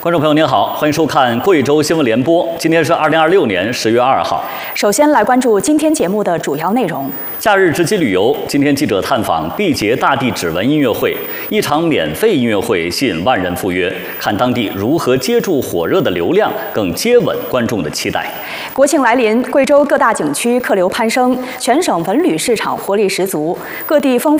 观众朋友您好，欢迎收看贵州新闻联播。今天是2026年10月2号。 首先来关注今天节目的主要内容。 假日直击旅游，今天记者探访毕节大地指纹音乐会，一场免费音乐会吸引万人赴约，看当地如何接住火热的流量，更接吻观众的期待。 国庆来临，贵州各大景区客流攀升，全省文旅市场活力十足，各地丰富